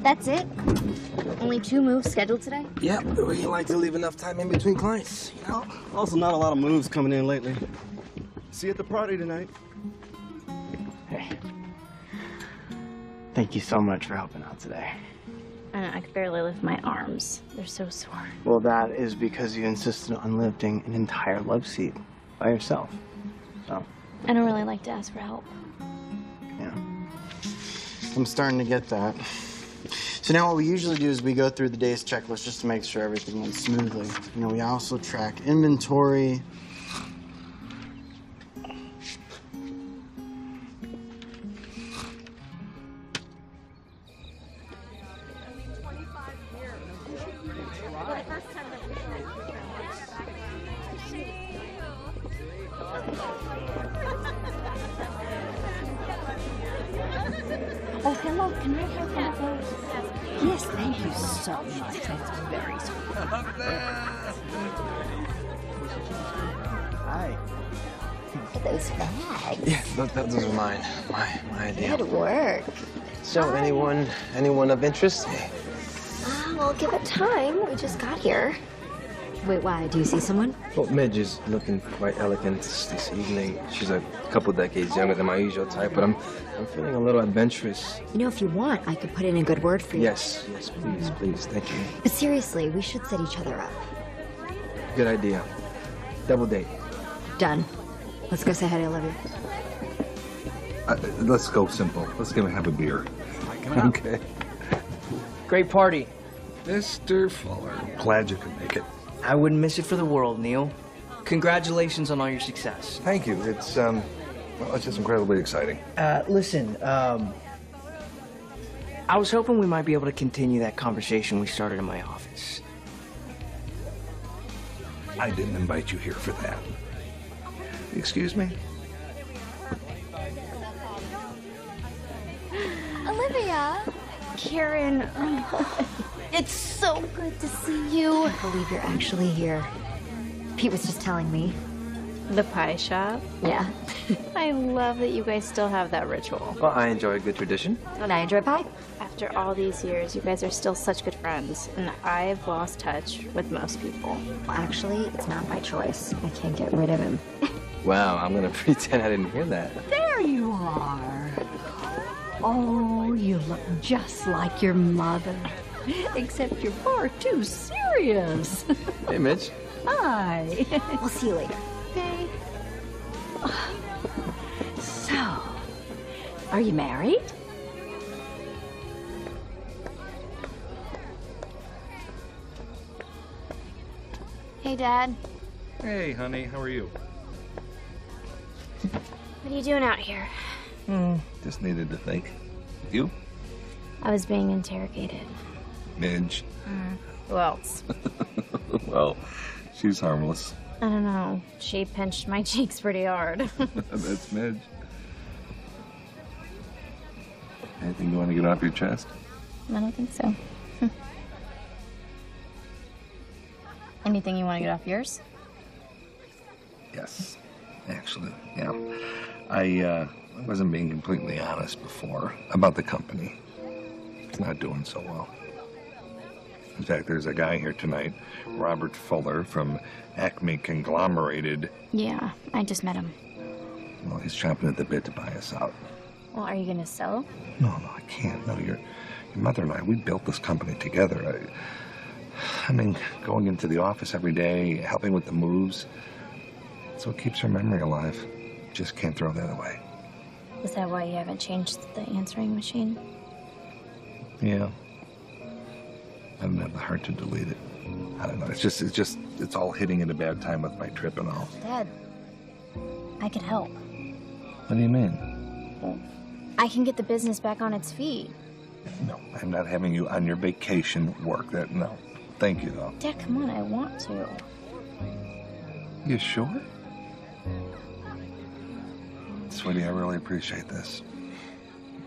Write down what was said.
That's it? Only 2 moves scheduled today? Yep, we like to leave enough time in between clients, you know? Also, not a lot of moves coming in lately. See you at the party tonight. Hey. Thank you so much for helping out today. I know, I could barely lift my arms. They're so sore. Well, that is because you insisted on lifting an entire love seat by yourself. So. I don't really like to ask for help. Yeah. I'm starting to get that. So now what we usually do is we go through the day's checklist just to make sure everything went smoothly. You know, we also track inventory. Oh, hello. Can I have one of those? Yes, thank you so much. That's very sweet. Hi. Those bags. Yeah, those are mine. My idea. Good work. So, anyone of interest? Well, give it time. We just got here. Wait, why? Do you see someone? Well, Midge is looking quite elegant this evening. She's a couple decades younger than my usual type, but I'm feeling a little adventurous. You know, if you want, I could put in a good word for you. Yes, please, thank you. But seriously, we should set each other up. Good idea. Double date. Done. Let's go say hi to Olivia. Let's go simple. Let's have a beer. Okay. Great party. Mr. Fuller, glad you could make it. I wouldn't miss it for the world, Neil. Congratulations on all your success. Thank you. It's well, it's just incredibly exciting. Listen, I was hoping we might be able to continue that conversation we started in my office. I didn't invite you here for that. Excuse me? Olivia! Karen, it's so good to see you. I can't believe you're actually here. Pete was just telling me. The pie shop? Yeah. I love that you guys still have that ritual. Well, I enjoy a good tradition. And I enjoy pie. After all these years, you guys are still such good friends, and I've lost touch with most people. Well, actually, it's not my choice. I can't get rid of him. Wow, I'm gonna pretend I didn't hear that. There you are. Oh, you look just like your mother. Except you're far too serious. Hey, Mitch. Hi. We'll see you later. Okay. So, are you married? Hey, Dad. Hey, honey, how are you? What are you doing out here? Just needed to think. You? I was being interrogated. Midge. Who else? Well, she's harmless. I don't know. She pinched my cheeks pretty hard. That's Midge. Anything you want to get off your chest? I don't think so. Anything you want to get off yours? Yes, actually, yeah. I wasn't being completely honest before about the company. It's not doing so well. In fact, there's a guy here tonight, Robert Fuller from Acme Conglomerated. Yeah, I just met him. Well, he's chomping at the bit to buy us out. Well, are you gonna sell? No, I can't. No, your mother and I, we built this company together. I mean, going into the office every day, helping with the moves. It's what keeps her memory alive. Just can't throw that away. Is that why you haven't changed the answering machine? Yeah. I don't have the heart to delete it. I don't know. It's all hitting at a bad time with my trip and all. Dad, I could help. What do you mean? I can get the business back on its feet. No, I'm not having you on your vacation work. No. Thank you, though. Dad, come on, I want to. You sure? Sweetie, I really appreciate this.